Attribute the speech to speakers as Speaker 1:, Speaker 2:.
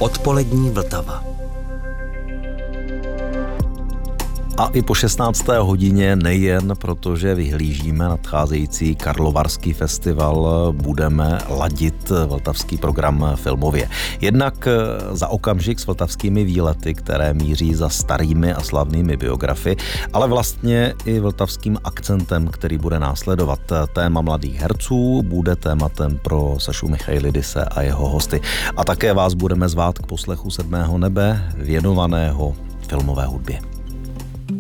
Speaker 1: Odpolední Vltava.
Speaker 2: A i po 16. hodině, nejen protože vyhlížíme nadcházející Karlovarský festival, budeme ladit vltavský program filmově. Jednak za okamžik s vltavskými výlety, které míří za starými a slavnými biografy, ale vlastně i vltavským akcentem, který bude následovat. Téma mladých herců bude tématem pro Sašu Michailidise a jeho hosty. A také vás budeme zvát k poslechu Sedmého nebe, věnovaného filmové hudbě.